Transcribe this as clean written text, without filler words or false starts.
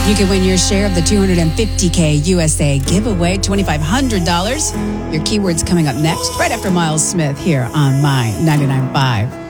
You can win your share of the $250K USA giveaway, $2,500. Your keyword's coming up next, right after Miles Smith here on My 99.5.